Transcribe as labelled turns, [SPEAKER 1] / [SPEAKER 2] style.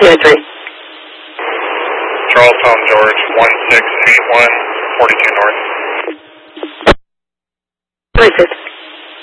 [SPEAKER 1] 3.
[SPEAKER 2] Charles Tom George, 1681, 42 North.
[SPEAKER 1] 26.